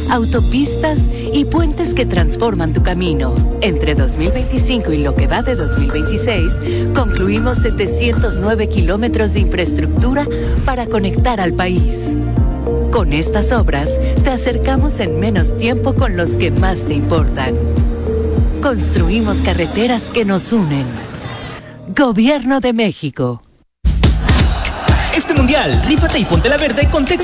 autopistas y puentes que transforman tu camino. Entre 2025 y lo que va de 2026, concluimos 709 kilómetros de infraestructura para conectar al país. Con estas obras, te acercamos en menos tiempo con los que más te importan. Construimos carreteras que nos unen. Gobierno de México. Este mundial, rífate y ponte la verde con